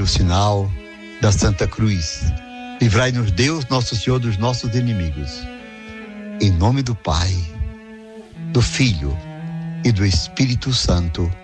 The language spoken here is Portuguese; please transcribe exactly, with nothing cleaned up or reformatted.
pelo sinal da Santa Cruz, livrai-nos Deus, nosso Senhor, dos nossos inimigos. Em nome do Pai, do Filho e do Espírito Santo.